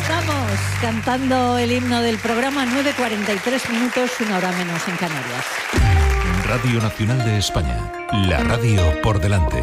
Estamos cantando el himno del programa, 9:43 minutos, 1 hora menos en Canarias. Radio Nacional de España, la radio por delante.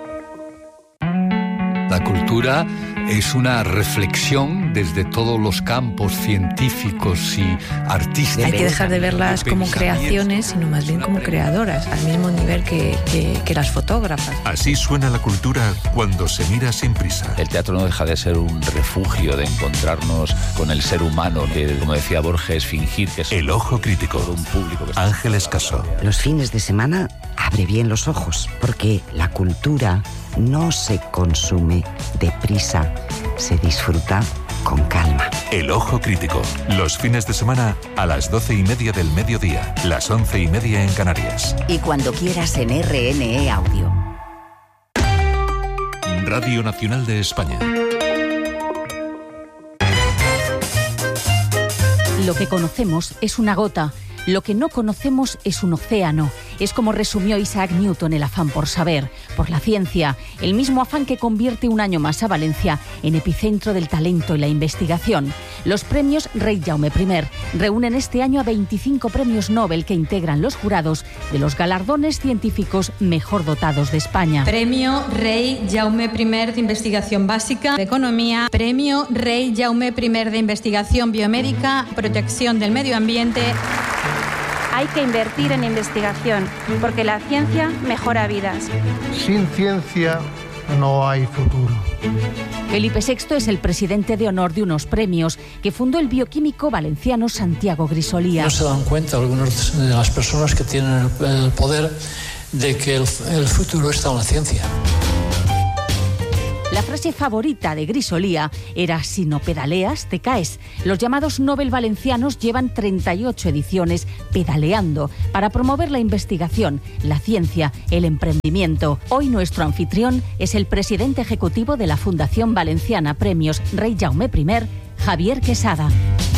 La cultura es una reflexión desde todos los campos científicos y artísticos. Hay que dejar de verlas como creaciones, sino más bien como creadoras, al mismo nivel que las fotógrafas. Así suena la cultura cuando se mira sin prisa. El teatro no deja de ser un refugio de encontrarnos con el ser humano, que, como decía Borges, fingir que es El ojo crítico. todo un público que está... Ángeles Caso. Los fines de semana abre bien los ojos, porque la cultura no se consume deprisa, se disfruta con calma. El ojo crítico. Los fines de semana a las 12:30 del mediodía, las 11:30 en Canarias. Y cuando quieras en RNE Audio. Radio Nacional de España. Lo que conocemos es una gota, lo que no conocemos es un océano. Es como resumió Isaac Newton el afán por saber, por la ciencia, el mismo afán que convierte un año más a Valencia en epicentro del talento y la investigación. Los premios Rey Jaume I reúnen este año a 25 premios Nobel que integran los jurados de los galardones científicos mejor dotados de España. Premio Rey Jaume I de Investigación Básica de Economía, Premio Rey Jaume I de Investigación Biomédica, Protección del Medio Ambiente. Hay que invertir en investigación, porque la ciencia mejora vidas. Sin ciencia no hay futuro. Felipe VI es el presidente de honor de unos premios que fundó el bioquímico valenciano Santiago Grisolía. No se dan cuenta algunas de las personas que tienen el poder de que el futuro está en la ciencia. La frase favorita de Grisolía era: si no pedaleas, te caes. Los llamados Nobel valencianos llevan 38 ediciones pedaleando para promover la investigación, la ciencia, el emprendimiento. Hoy nuestro anfitrión es el presidente ejecutivo de la Fundación Valenciana Premios Rey Jaume I, Javier Quesada.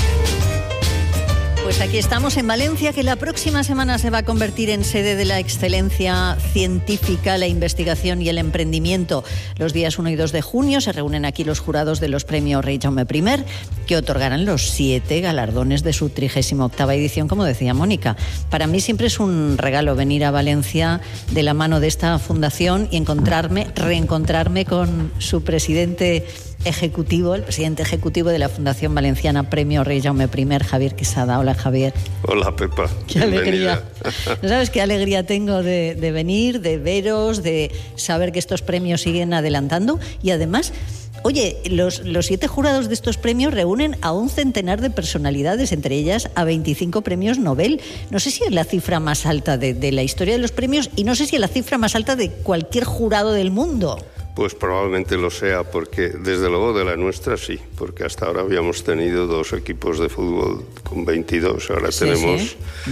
Pues aquí estamos en Valencia, que la próxima semana se va a convertir en sede de la excelencia científica, la investigación y el emprendimiento. Los días 1 y 2 de junio se reúnen aquí los jurados de los premios Rey Jaume I, que otorgarán los 7 galardones de su 38ª edición, como decía Mónica. Para mí siempre es un regalo venir a Valencia de la mano de esta fundación y reencontrarme con su presidente ejecutivo, el presidente ejecutivo de la Fundación Valenciana Premio Rey Jaume I, Javier Quesada. Hola, Javier. Hola, Pepa. Qué alegría. ¿No sabes qué alegría tengo de venir, de veros, de saber que estos premios siguen adelantando? Y además, oye, los 7 jurados de estos premios reúnen a un centenar de personalidades, entre ellas a 25 premios Nobel. No sé si es la cifra más alta de la historia de los premios y no sé si es la cifra más alta de cualquier jurado del mundo. Pues probablemente lo sea, porque desde luego de la nuestra sí, porque hasta ahora habíamos tenido 2 equipos de fútbol con 22, ahora tenemos...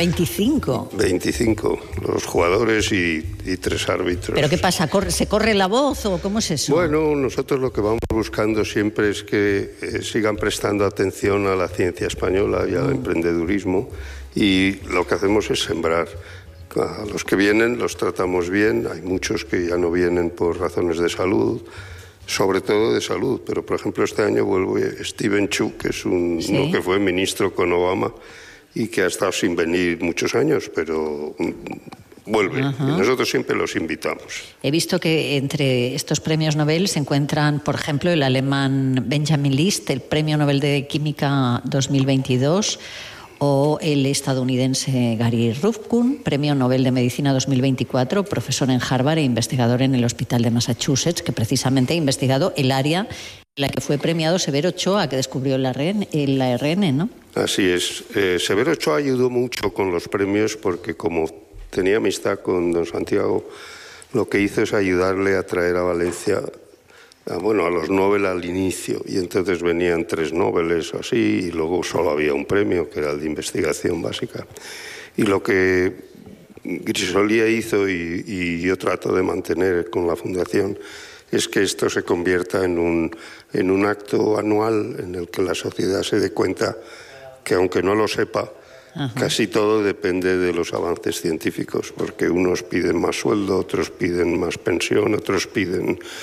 25. 25, los jugadores y 3 árbitros. ¿Pero qué pasa? ¿Se corre la voz o cómo es eso? Bueno, nosotros lo que vamos buscando siempre es que sigan prestando atención a la ciencia española y al emprendedurismo, y lo que hacemos es sembrar. A los que vienen los tratamos bien, hay muchos que ya no vienen por razones de salud, sobre todo de salud, pero por ejemplo este año vuelve Steven Chu, que es uno que fue ministro con Obama y que ha estado sin venir muchos años, pero vuelve. Y nosotros siempre los invitamos. He visto que entre estos premios Nobel se encuentran, por ejemplo, el alemán Benjamin List, el Premio Nobel de Química 2022, o el estadounidense Gary Ruvkun, Premio Nobel de Medicina 2024, profesor en Harvard e investigador en el Hospital de Massachusetts, que precisamente ha investigado el área en la que fue premiado Severo Ochoa, que descubrió el ARN, ¿no? Así es. Severo Ochoa ayudó mucho con los premios porque, como tenía amistad con don Santiago, lo que hizo es ayudarle a traer a Valencia a los Nobel al inicio, y entonces venían 3 Nobeles así, y luego solo había un premio, que era el de investigación básica. Y lo que Grisolía hizo, y yo trato de mantener con la Fundación, es que esto se convierta en un acto anual en el que la sociedad se dé cuenta que, aunque no lo sepa, casi todo depende de los avances científicos, porque unos piden más sueldo, otros piden más pensión, otros piden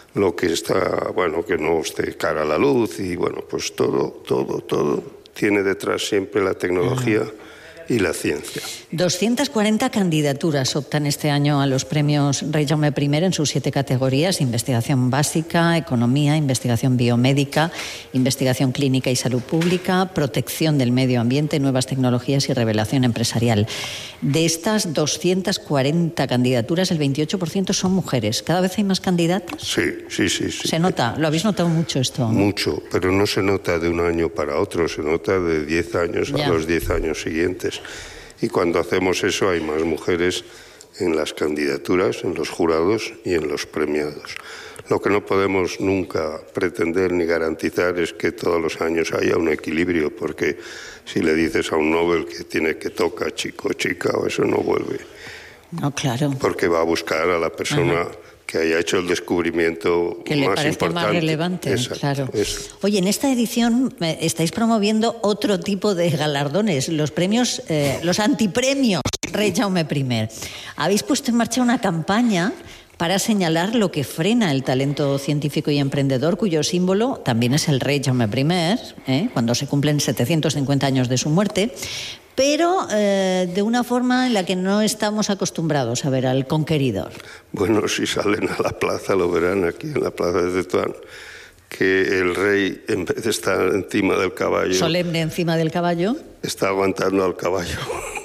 lo que está, bueno, que no esté cara a la luz y bueno, pues todo tiene detrás siempre la tecnología y la ciencia. 240 candidaturas optan este año a los premios Rey Jaume I en sus 7 categorías: investigación básica, economía, investigación biomédica, investigación clínica y salud pública, protección del medio ambiente, nuevas tecnologías y revelación empresarial. De estas 240 candidaturas, el 28% son mujeres. ¿Cada vez hay más candidatas? Sí. ¿Se nota? ¿Lo habéis notado mucho esto? Mucho, pero no se nota de un año para otro, se nota de 10 años a los 10 años siguientes. Y cuando hacemos eso hay más mujeres en las candidaturas, en los jurados y en los premiados. Lo que no podemos nunca pretender ni garantizar es que todos los años haya un equilibrio, porque si le dices a un Nobel que toca chico o chica, o eso no vuelve. No, claro. Porque va a buscar a la persona que haya hecho el descubrimiento que le más parezca importante. más relevante. Exacto, claro. Eso. Oye, en esta edición estáis promoviendo otro tipo de galardones, los premios, los antipremios Rey Jaume I. Habéis puesto en marcha una campaña para señalar lo que frena el talento científico y emprendedor, cuyo símbolo también es el Rey Jaume I, cuando se cumplen 750 años de su muerte, pero de una forma en la que no estamos acostumbrados a ver al conqueridor. Bueno, si salen a la plaza lo verán aquí en la plaza de Tetuán, que el rey, en vez de estar encima del caballo... Solemne encima del caballo. Está aguantando al caballo.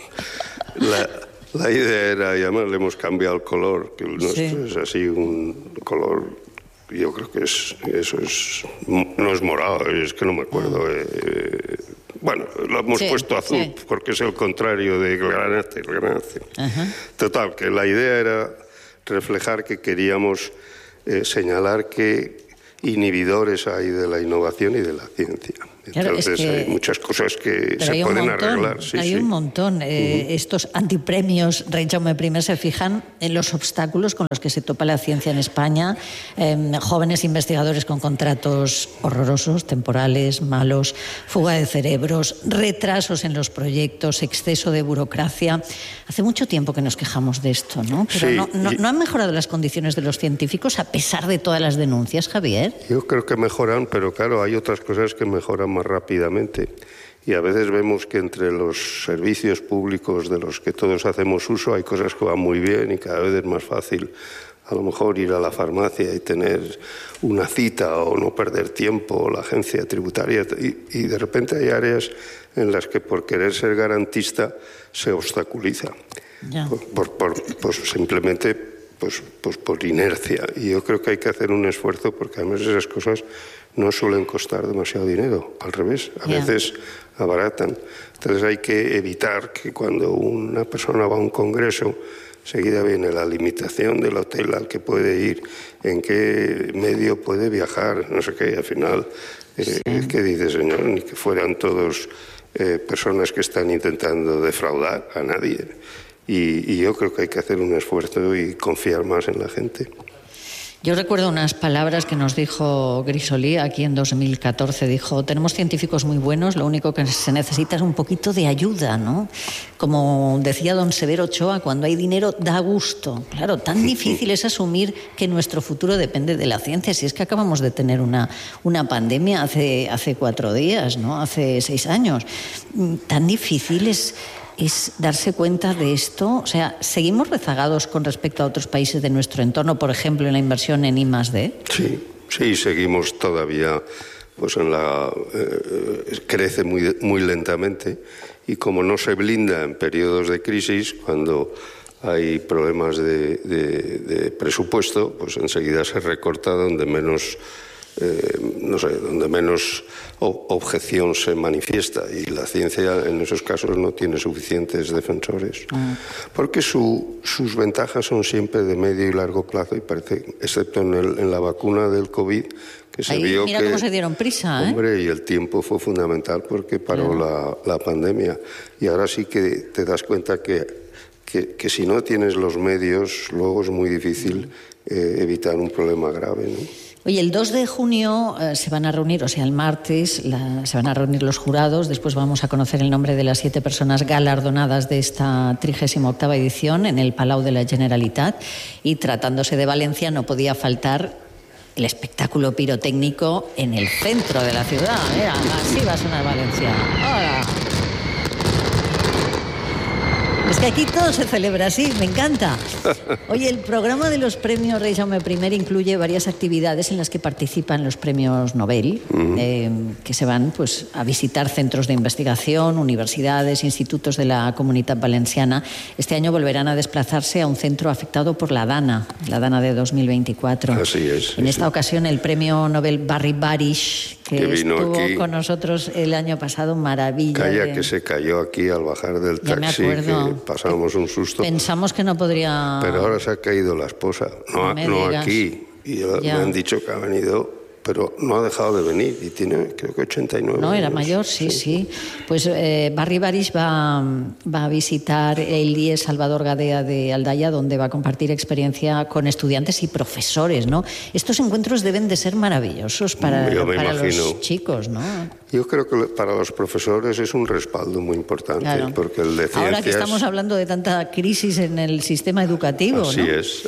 La idea era, y además le hemos cambiado el color, que el nuestro es así un color, yo creo que no es morado, es que no me acuerdo. Bueno, lo hemos puesto azul, porque es el contrario de granate. Total, que la idea era reflejar que queríamos señalar que inhibidores hay de la innovación y de la ciencia. Entonces hay muchas cosas que se pueden arreglar. Hay un montón. Estos antipremios Rey Jaume I se fijan en los obstáculos con los que se topa la ciencia en España. Jóvenes investigadores con contratos horrorosos, temporales, malos, fuga de cerebros, retrasos en los proyectos, exceso de burocracia. Hace mucho tiempo que nos quejamos de esto, ¿no? Pero no han mejorado las condiciones de los científicos a pesar de todas las denuncias, Javier. Yo creo que mejoran, pero claro, hay otras cosas que mejoran más rápidamente. Y a veces vemos que entre los servicios públicos de los que todos hacemos uso hay cosas que van muy bien y cada vez es más fácil a lo mejor ir a la farmacia y tener una cita o no perder tiempo, o la agencia tributaria, y de repente hay áreas en las que por querer ser garantista se obstaculiza. Simplemente por inercia. Y yo creo que hay que hacer un esfuerzo, porque además esas cosas no suelen costar demasiado dinero, al revés, a veces abaratan. Entonces hay que evitar que cuando una persona va a un congreso, seguida viene la limitación del hotel al que puede ir, en qué medio puede viajar, no sé qué, y al final, ¿qué dice, señor? Ni que fueran todos personas que están intentando defraudar a nadie. Y yo creo que hay que hacer un esfuerzo y confiar más en la gente. Yo recuerdo unas palabras que nos dijo Grisolí aquí en 2014. Dijo, tenemos científicos muy buenos, lo único que se necesita es un poquito de ayuda, ¿no? Como decía don Severo Ochoa, cuando hay dinero da gusto. Claro, tan difícil es asumir que nuestro futuro depende de la ciencia. Si es que acabamos de tener una pandemia hace 4 días, ¿no? Hace 6 años. Tan difícil es darse cuenta de esto. O sea, ¿seguimos rezagados con respecto a otros países de nuestro entorno, por ejemplo, en la inversión en I+D? Sí, seguimos todavía, pues crece muy lentamente, y como no se blinda en periodos de crisis, cuando hay problemas de presupuesto, pues enseguida se recorta donde menos donde menos objeción se manifiesta, y la ciencia en esos casos no tiene suficientes defensores, porque sus ventajas son siempre de medio y largo plazo, y parece, excepto en la vacuna del COVID, que se vio mira cómo se dieron prisa, Hombre, y el tiempo fue fundamental porque paró la pandemia, y ahora sí que te das cuenta que si no tienes los medios, luego es muy difícil evitar un problema grave, ¿no? Oye, el 2 de junio se van a reunir, o sea, el martes, se van a reunir los jurados. Después vamos a conocer el nombre de las 7 personas galardonadas de esta 38ª edición en el Palau de la Generalitat. Y tratándose de Valencia no podía faltar el espectáculo pirotécnico en el centro de la ciudad. Mira, así va a sonar Valencia. ¡Hola! Es que aquí todo se celebra así, me encanta. Oye, el programa de los premios Rey Jaume I incluye varias actividades en las que participan los premios Nobel, que se van pues, a visitar centros de investigación, universidades, institutos de la Comunitat Valenciana. Este año volverán a desplazarse a un centro afectado por la Dana de 2024. Así es. En esta ocasión el premio Nobel Barry Barish, que estuvo aquí con nosotros el año pasado, maravilla. Que se cayó aquí al bajar del taxi, que pasamos un susto. Pensamos que no podría... Pero ahora se ha caído la esposa, no aquí. Y me han dicho que ha venido, pero no ha dejado de venir y tiene, creo que 89 No, era años. mayor, sí. Pues Barry Barish va a visitar el IES Salvador Gadea de Aldaya, donde va a compartir experiencia con estudiantes y profesores, ¿no? Estos encuentros deben de ser maravillosos para los chicos, ¿no? Yo creo que para los profesores es un respaldo muy importante, porque el de ciencias... Ahora que estamos hablando de tanta crisis en el sistema educativo, así es.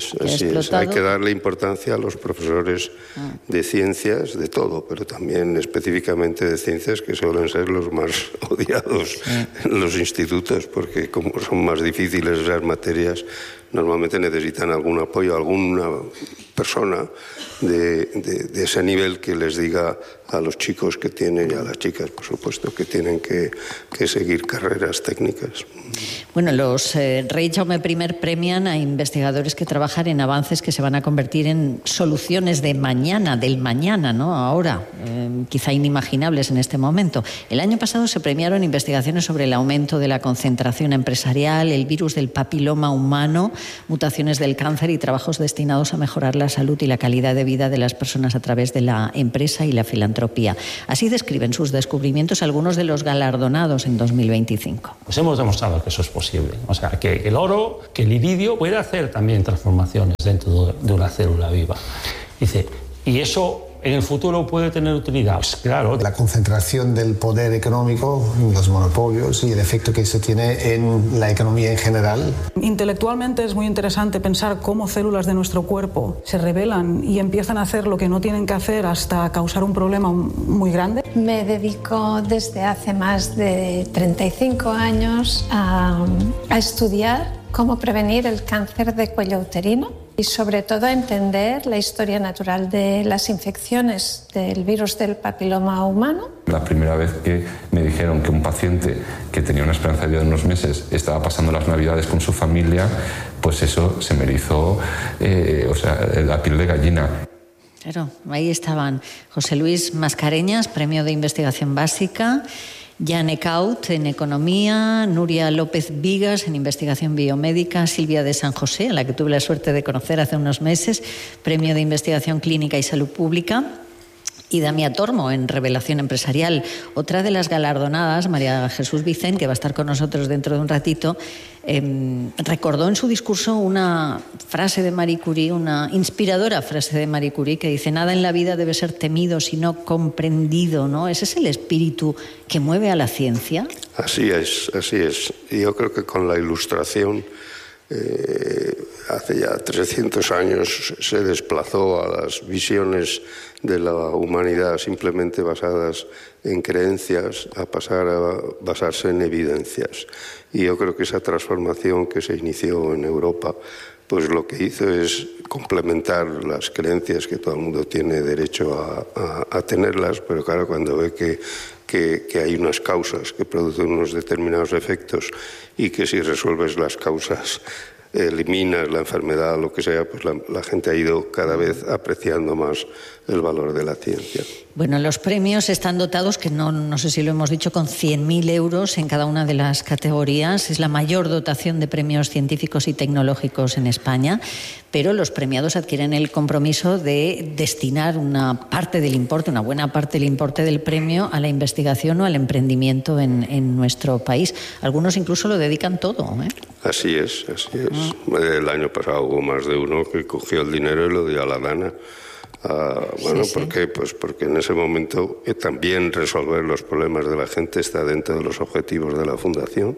Hay que darle importancia a los profesores de ciencias, de todo, pero también específicamente de ciencias, que suelen ser los más odiados en los institutos, porque como son más difíciles esas materias, normalmente necesitan algún apoyo, alguna persona de ese nivel que les diga a los chicos que tienen, y a las chicas, por supuesto, que tienen que seguir carreras técnicas. Bueno, los Rey Jaume I premian a investigadores que trabajan en avances que se van a convertir en soluciones del mañana, ¿no? Ahora, quizá inimaginables en este momento. El año pasado se premiaron investigaciones sobre el aumento de la concentración empresarial, el virus del papiloma humano, mutaciones del cáncer y trabajos destinados a mejorar la salud y la calidad de vida de las personas a través de la empresa y la filantropía. Así describen sus descubrimientos algunos de los galardonados en 2025. Pues hemos demostrado que eso es posible. O sea, que el oro, que el iridio puede hacer también transformaciones dentro de una célula viva. Dice, y eso en el futuro puede tener utilidad. Pues claro. La concentración del poder económico, los monopolios y el efecto que se tiene en la economía en general. Intelectualmente es muy interesante pensar cómo células de nuestro cuerpo se rebelan y empiezan a hacer lo que no tienen que hacer hasta causar un problema muy grande. Me dedico desde hace más de 35 años a estudiar cómo prevenir el cáncer de cuello uterino y sobre todo a entender la historia natural de las infecciones del virus del papiloma humano. La primera vez que me dijeron que un paciente que tenía una esperanza de vida de unos meses estaba pasando las Navidades con su familia, pues eso se me erizó la piel de gallina. Claro, ahí estaban José Luis Mascareñas, Premio de Investigación Básica, Jan Ecaut en Economía, Nuria López Vigas en Investigación Biomédica, Silvia de San José, a la que tuve la suerte de conocer hace unos meses, Premio de Investigación Clínica y Salud Pública, y Damia Tormo en Revelación Empresarial. Otra de las galardonadas, María Jesús Vicent, que va a estar con nosotros dentro de un ratito, recordó en su discurso una frase de Marie Curie, una inspiradora frase de Marie Curie, que dice: nada en la vida debe ser temido sino comprendido, ¿no? ¿Ese es el espíritu que mueve a la ciencia? Así es. Y yo creo que con la Ilustración hace ya 300 años se desplazó a las visiones de la humanidad simplemente basadas en creencias a pasar a basarse en evidencias. Y yo creo que esa transformación que se inició en Europa, pues lo que hizo es complementar las creencias, que todo el mundo tiene derecho a tenerlas, pero claro, cuando ve que hay unas causas que producen unos determinados efectos y que si resuelves las causas eliminas la enfermedad o lo que sea, pues la gente ha ido cada vez apreciando más el valor de la ciencia. Bueno, los premios están dotados, que no sé si lo hemos dicho, con 100.000 euros en cada una de las categorías. Es la mayor dotación de premios científicos y tecnológicos en España, pero los premiados adquieren el compromiso de destinar una parte del importe, una buena parte del importe del premio a la investigación o al emprendimiento en nuestro país. Algunos incluso lo dedican todo, ¿eh? Así es. El año pasado hubo más de uno que cogió el dinero y lo dio a la Dana, Bueno, sí. ¿Por qué? Pues porque en ese momento también resolver los problemas de la gente está dentro de los objetivos de la fundación,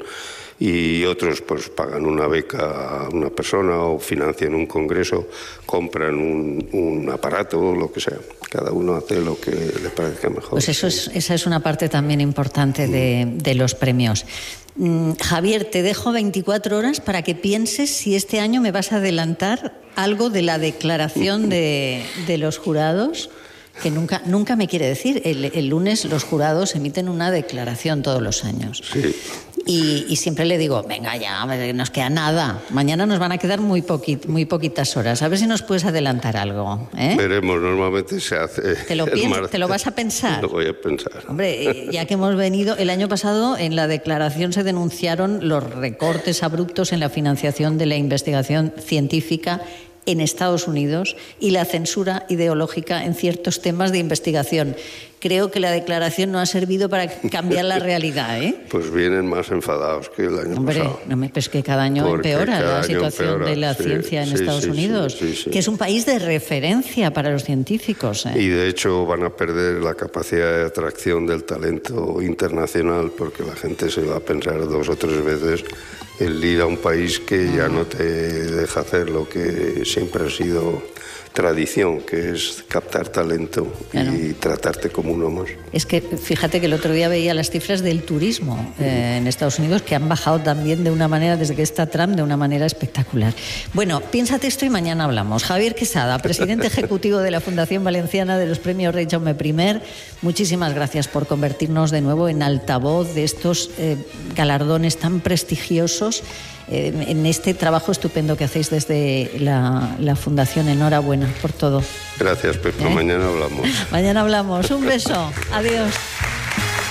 y otros pues pagan una beca a una persona o financian un congreso, compran un aparato o lo que sea. Cada uno hace lo que le parezca mejor. Pues esa es una parte también importante de los premios. Javier, te dejo 24 horas para que pienses si este año me vas a adelantar algo de la declaración de los jurados, que nunca me quiere decir. El lunes los jurados emiten una declaración todos los años. Sí. Y siempre le digo, venga ya, nos queda nada. Mañana nos van a quedar muy poquitas horas. A ver si nos puedes adelantar algo. Veremos, normalmente se hace. ¿Te lo vas a pensar? Lo voy a pensar. Hombre, ya que hemos venido, el año pasado en la declaración se denunciaron los recortes abruptos en la financiación de la investigación científica en Estados Unidos y la censura ideológica en ciertos temas de investigación. Creo que la declaración no ha servido para cambiar la realidad, Pues vienen más enfadados que el año pasado. Hombre, pues que cada año empeora la situación de la ciencia en Estados Unidos, que es un país de referencia para los científicos. Y de hecho van a perder la capacidad de atracción del talento internacional, porque la gente se va a pensar 2 o 3 veces el ir a un país que ya no te deja hacer lo que siempre ha sido tradición, que es captar talento y tratarte como uno más. Es que fíjate que el otro día veía las cifras del turismo en Estados Unidos, que han bajado también de una manera, desde que está Trump, de una manera espectacular. Bueno, piénsate esto y mañana hablamos. Javier Quesada, presidente ejecutivo de la Fundación Valenciana de los Premios Rey Jaume I, muchísimas gracias por convertirnos de nuevo en altavoz de estos galardones tan prestigiosos en este trabajo estupendo que hacéis desde la Fundación. Enhorabuena por todo. Gracias, Pepe. Mañana hablamos. Mañana hablamos. Un beso. Adiós.